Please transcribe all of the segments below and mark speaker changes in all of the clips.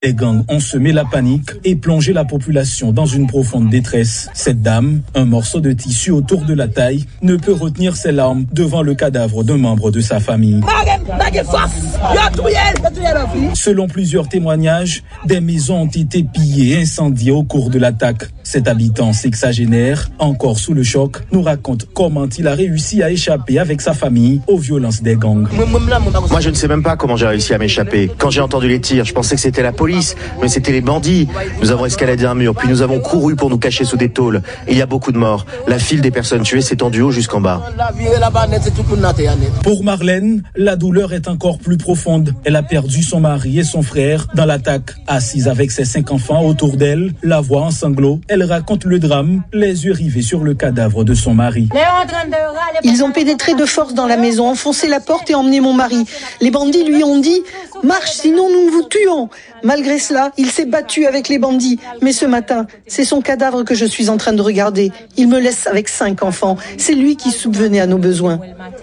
Speaker 1: Les gangs ont semé la panique et plongé la population dans une profonde détresse. Cette dame, un morceau de tissu autour de la taille, ne peut retenir ses larmes devant le cadavre d'un membre de sa famille. Selon plusieurs témoignages, des maisons ont été pillées et incendiées au cours de l'attaque. Cet habitant sexagénaire, encore sous le choc, nous raconte comment il a réussi à échapper avec sa famille aux violences des gangs.
Speaker 2: Moi, je ne sais même pas comment j'ai réussi à m'échapper. Quand j'ai entendu les tirs, je pensais que c'était la police, mais c'était les bandits. Nous avons escaladé un mur, puis nous avons couru pour nous cacher sous des tôles. Il y a beaucoup de morts. La file des personnes tuées s'étend du haut jusqu'en bas.
Speaker 1: Pour Marlène, la douleur est encore plus profonde. Elle a perdu son mari et son frère dans l'attaque. Assise avec ses 5 enfants autour d'elle, la voix en sanglots, elle raconte le drame, les yeux rivés sur le cadavre de son mari.
Speaker 3: Ils ont pénétré de force dans la maison, enfoncé la porte et emmené mon mari. Les bandits lui ont dit « Marche, sinon nous vous tuons !» Malgré cela, il s'est battu avec les bandits. Mais ce matin, c'est son cadavre que je suis en train de regarder. Il me laisse avec 5 enfants. C'est lui qui subvenait à nos besoins.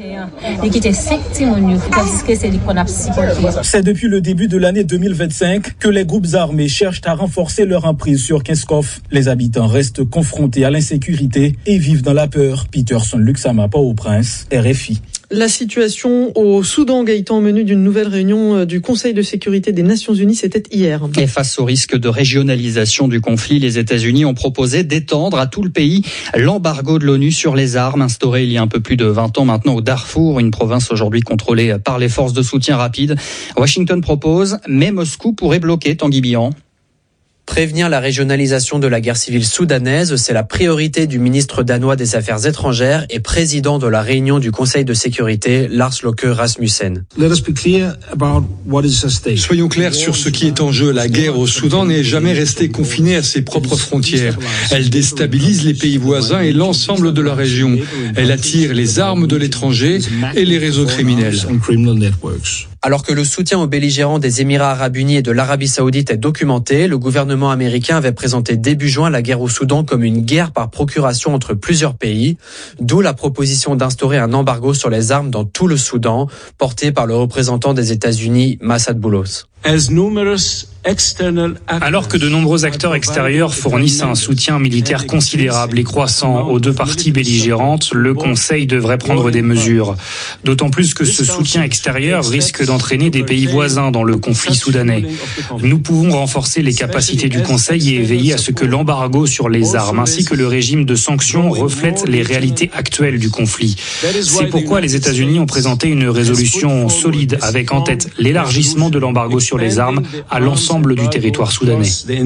Speaker 1: C'est depuis le début de l'année 2025 que les groupes armés cherchent à renforcer leur emprise sur Kinskov. Les habitants restent confrontés à l'insécurité et vivent dans la peur. Peterson Luxama, Port-au-Prince, RFI.
Speaker 4: La situation au Soudan, Gaëtan, au menu d'une nouvelle réunion du Conseil de sécurité des Nations Unies, c'était hier.
Speaker 5: Et face au risque de régionalisation du conflit, les États-Unis ont proposé d'étendre à tout le pays l'embargo de l'ONU sur les armes, instauré il y a un peu plus de 20 ans maintenant au Darfour, une province aujourd'hui contrôlée par les forces de soutien rapide. Washington propose, mais Moscou pourrait bloquer, Tanguy Bihan.
Speaker 6: Prévenir la régionalisation de la guerre civile soudanaise, c'est la priorité du ministre danois des Affaires étrangères et président de la réunion du Conseil de sécurité, Lars Løkke Rasmussen.
Speaker 7: Soyons clairs sur ce qui est en jeu. La guerre au Soudan n'est jamais restée confinée à ses propres frontières. Elle déstabilise les pays voisins et l'ensemble de la région. Elle attire les armes de l'étranger et les réseaux criminels.
Speaker 6: Alors que le soutien aux belligérants des Émirats arabes unis et de l'Arabie saoudite est documenté, le gouvernement américain avait présenté début juin la guerre au Soudan comme une guerre par procuration entre plusieurs pays, d'où la proposition d'instaurer un embargo sur les armes dans tout le Soudan, portée par le représentant des États-Unis, Massad Boulos.
Speaker 8: Alors que de nombreux acteurs extérieurs fournissent un soutien militaire considérable et croissant aux deux parties belligérantes, le Conseil devrait prendre des mesures. D'autant plus que ce soutien extérieur risque d'entraîner des pays voisins dans le conflit soudanais. Nous pouvons renforcer les capacités du Conseil et veiller à ce que l'embargo sur les armes ainsi que le régime de sanctions reflètent les réalités actuelles du conflit. C'est pourquoi les États-Unis ont présenté une résolution solide avec en tête l'élargissement de l'embargo sur les armes à l'ensemble du territoire soudanais.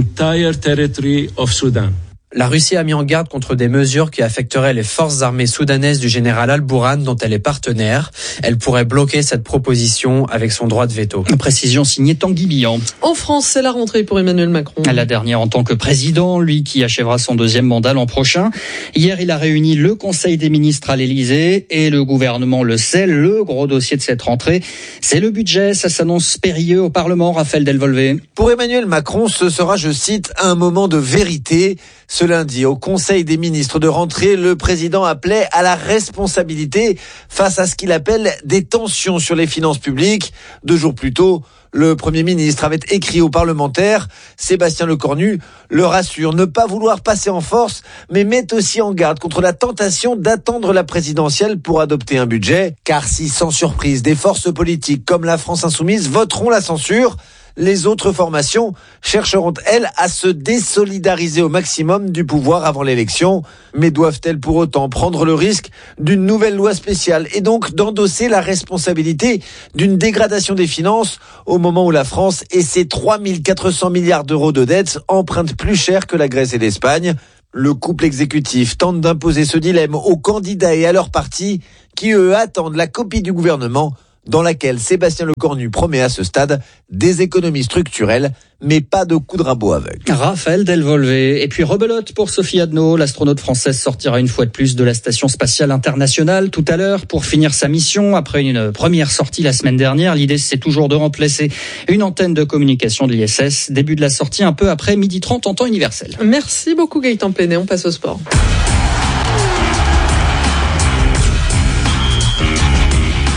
Speaker 6: La Russie a mis en garde contre des mesures qui affecteraient les forces armées soudanaises du général Al-Bourhan dont elle est partenaire. Elle pourrait bloquer cette proposition avec son droit de veto.
Speaker 5: Précision signée Tanguy Bihan.
Speaker 4: En France, c'est la rentrée pour Emmanuel Macron.
Speaker 5: La dernière en tant que président, lui qui achèvera son 2e mandat l'an prochain. Hier, il a réuni le Conseil des ministres à l'Élysée et le gouvernement le sait. Le gros dossier de cette rentrée, c'est le budget. Ça s'annonce périlleux au Parlement, Raphaël Delvolvé.
Speaker 9: Pour Emmanuel Macron, ce sera, je cite, un moment de vérité. Ce lundi, au Conseil des ministres de rentrée, le président appelait à la responsabilité face à ce qu'il appelle des tensions sur les finances publiques. 2 jours plus tôt, le Premier ministre avait écrit aux parlementaires. Sébastien Lecornu le rassure, ne pas vouloir passer en force, mais met aussi en garde contre la tentation d'attendre la présidentielle pour adopter un budget. Car si, sans surprise, des forces politiques comme la France Insoumise voteront la censure, les autres formations chercheront, elles, à se désolidariser au maximum du pouvoir avant l'élection. Mais doivent-elles pour autant prendre le risque d'une nouvelle loi spéciale et donc d'endosser la responsabilité d'une dégradation des finances au moment où la France et ses 3 400 milliards d'euros de dettes empruntent plus cher que la Grèce et l'Espagne? Le couple exécutif tente d'imposer ce dilemme aux candidats et à leur parti qui, eux, attendent la copie du gouvernement dans laquelle Sébastien Lecornu promet à ce stade des économies structurelles, mais pas de coup de rabot aveugle.
Speaker 5: Raphaël Delvolvé. Et puis rebelote pour Sophie Adno. L'astronaute française sortira une fois de plus de la Station Spatiale Internationale tout à l'heure pour finir sa mission. Après une première sortie la semaine dernière, l'idée c'est toujours de remplacer une antenne de communication de l'ISS. Début de la sortie un peu après 12h30 en temps universel.
Speaker 4: Merci beaucoup Gaëtan Plénet, on passe au sport. Et on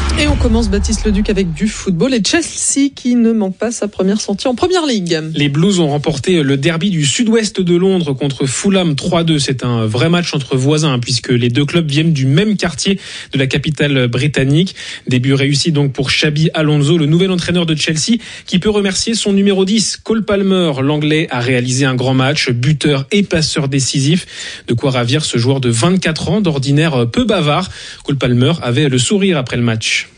Speaker 4: commence, Baptiste Leduc, avec du football et Chelsea qui ne manque pas sa première sortie en Première Ligue.
Speaker 10: Les Blues ont remporté le derby du sud-ouest de Londres contre Fulham 3-2. C'est un vrai match entre voisins puisque les deux clubs viennent du même quartier de la capitale britannique. Début réussi donc pour Xabi Alonso, le nouvel entraîneur de Chelsea, qui peut remercier son numéro 10, Cole Palmer. L'Anglais a réalisé un grand match, buteur et passeur décisif. De quoi ravir ce joueur de 24 ans, d'ordinaire peu bavard. Cole Palmer avait le sourire après le match.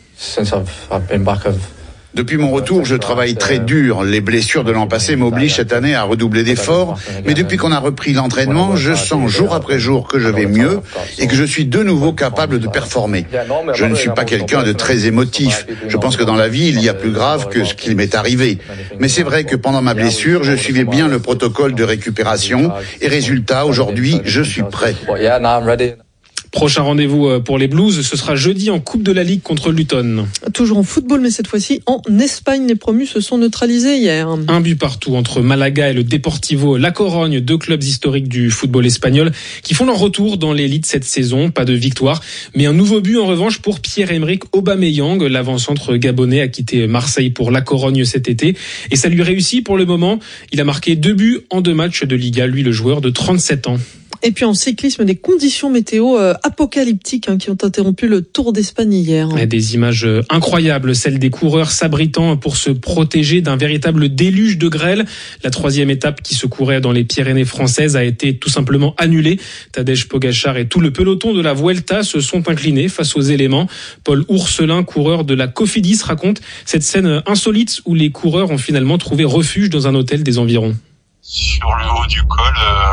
Speaker 11: Depuis mon retour, je travaille très dur. Les blessures de l'an passé m'obligent cette année à redoubler d'efforts. Mais depuis qu'on a repris l'entraînement, je sens jour après jour que je vais mieux et que je suis de nouveau capable de performer. Je ne suis pas quelqu'un de très émotif. Je pense que dans la vie, il y a plus grave que ce qui m'est arrivé. Mais c'est vrai que pendant ma blessure, je suivais bien le protocole de récupération. Et résultat, aujourd'hui, je suis prêt.
Speaker 10: Prochain rendez-vous pour les Blues, ce sera jeudi en Coupe de la Ligue contre Luton.
Speaker 4: Toujours en football, mais cette fois-ci en Espagne. Les promus se sont neutralisés hier.
Speaker 10: Un but partout entre Malaga et le Deportivo La Corogne, deux clubs historiques du football espagnol qui font leur retour dans l'élite cette saison. Pas de victoire, mais un nouveau but en revanche pour Pierre-Emerick Aubameyang. L'avant-centre gabonais a quitté Marseille pour La Corogne cet été et ça lui réussit pour le moment. Il a marqué 2 buts en 2 matchs de Liga, lui le joueur de 37 ans.
Speaker 4: Et puis en cyclisme, des conditions météo apocalyptiques qui ont interrompu le Tour d'Espagne hier.
Speaker 10: Et des images incroyables, celles des coureurs s'abritant pour se protéger d'un véritable déluge de grêle. La 3e étape qui se courait dans les Pyrénées françaises a été tout simplement annulée. Tadej Pogačar et tout le peloton de la Vuelta se sont inclinés face aux éléments. Paul Ourselin, coureur de la Cofidis, raconte cette scène insolite où les coureurs ont finalement trouvé refuge dans un hôtel des environs.
Speaker 12: Sur le haut du col,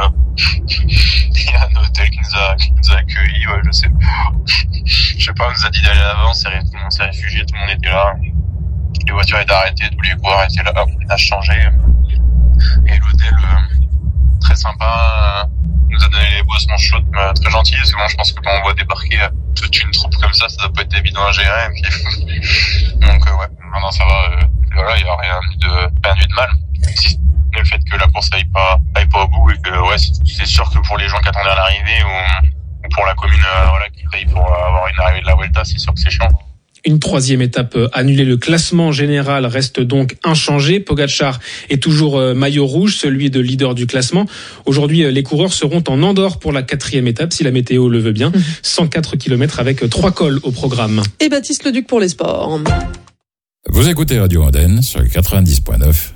Speaker 12: il y a un hôtel qui nous a accueillis. Ouais, je sais pas, on nous a dit d'aller là-bas, tout le monde s'est réfugié, tout le monde était là. Les voitures étaient arrêtées, tous les coureurs étaient là, on a changé. Et l'hôtel, très sympa, nous a donné les bossements chaudes, très gentil. Parce que moi, je pense que quand on voit débarquer toute une troupe comme ça doit pas être évident à gérer. Donc ouais, non, ça va. Voilà, il y a rien eu de mal. Si le fait que la course aille pas au bout et que ouais, c'est sûr que pour les gens qui attendaient à l'arrivée ou pour la commune qui paye pour avoir une arrivée de la Vuelta, c'est sûr que c'est chiant.
Speaker 10: Une 3e étape annulée. Le classement général reste donc inchangé. Pogačar est toujours maillot rouge, celui de leader du classement. Aujourd'hui, les coureurs seront en Andorre pour la 4e étape, si la météo le veut bien. 104 km avec 3 cols au programme.
Speaker 4: Et Baptiste Leduc pour les sports.
Speaker 13: Vous écoutez Radio Andenne sur 90.9.